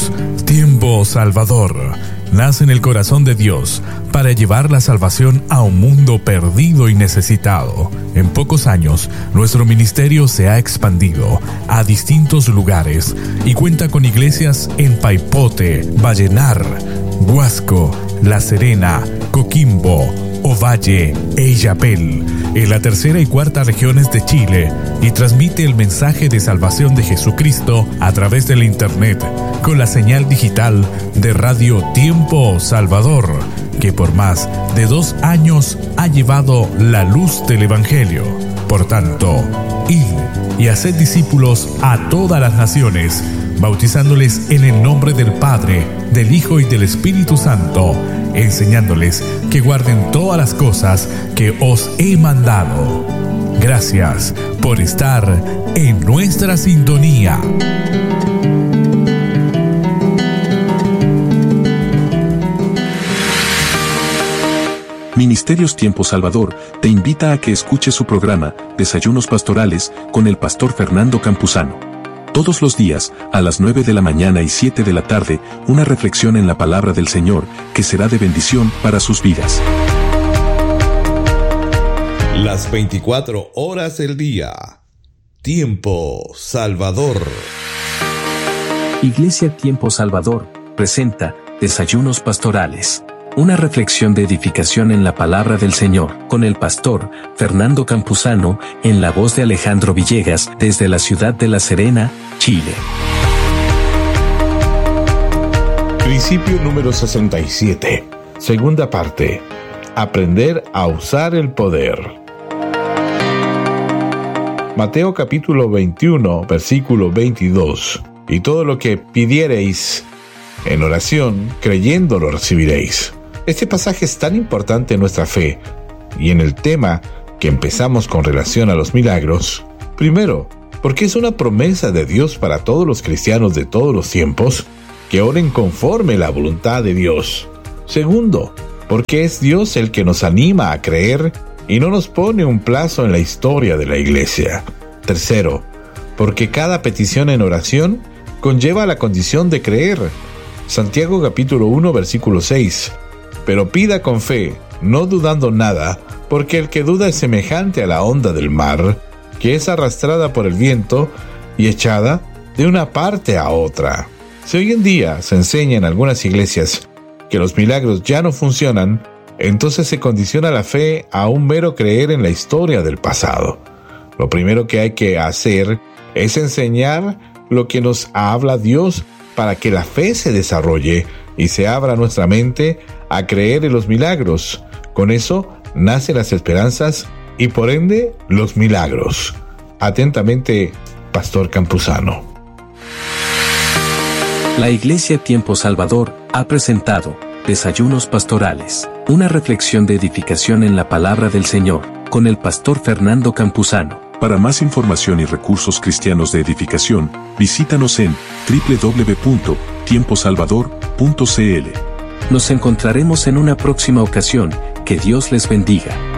Presentamos Tiempo Salvador. Nace en el corazón de Dios para llevar la salvación a un mundo perdido y necesitado. En pocos años, nuestro ministerio se ha expandido a distintos lugares y cuenta con iglesias en Paipote, Vallenar, Huasco, La Serena, Coquimbo, Ovalle e Illapel, en la tercera y cuarta regiones de Chile, y transmite el mensaje de salvación de Jesucristo a través del Internet, con la señal digital de Radio Tiempo Salvador, que por más de 2 años ha llevado la luz del Evangelio. Por tanto, id y haced discípulos a todas las naciones, bautizándoles en el nombre del Padre, del Hijo y del Espíritu Santo, enseñándoles que guarden todas las cosas que os he mandado. Gracias por estar en nuestra sintonía. Ministerios Tiempo Salvador te invita a que escuches su programa Desayunos Pastorales con el pastor Fernando Campuzano. Todos los días, a las 9 de la mañana y 7 de la tarde, una reflexión en la palabra del Señor que será de bendición para sus vidas. Las 24 horas del día. Tiempo Salvador. Iglesia Tiempo Salvador presenta Desayunos Pastorales. Una reflexión de edificación en la palabra del Señor, con el pastor Fernando Campuzano, en la voz de Alejandro Villegas, desde la ciudad de La Serena, Chile. Principio número 67. Segunda parte. Aprender a usar el poder. Mateo capítulo 21, versículo 22. Y todo lo que pidiereis en oración, creyendo lo recibiréis. Este pasaje es tan importante en nuestra fe y en el tema que empezamos con relación a los milagros. Primero, porque es una promesa de Dios para todos los cristianos de todos los tiempos que oren conforme la voluntad de Dios. Segundo, porque es Dios el que nos anima a creer y no nos pone un plazo en la historia de la iglesia. Tercero, porque cada petición en oración conlleva la condición de creer. Santiago capítulo 1 versículo 6. Pero pida con fe, no dudando nada, porque el que duda es semejante a la onda del mar, que es arrastrada por el viento y echada de una parte a otra. Si hoy en día se enseña en algunas iglesias que los milagros ya no funcionan, entonces se condiciona la fe a un mero creer en la historia del pasado. Lo primero que hay que hacer es enseñar lo que nos habla Dios para que la fe se desarrolle y se abra nuestra mente a creer en los milagros. Con eso nacen las esperanzas y por ende los milagros. Atentamente, Pastor Campuzano. La Iglesia Tiempo Salvador ha presentado Desayunos Pastorales, una reflexión de edificación en la palabra del Señor, con el pastor Fernando Campuzano. Para más información y recursos cristianos de edificación, visítanos en www.tiemposalvador.cl. Nos encontraremos en una próxima ocasión. Que Dios les bendiga.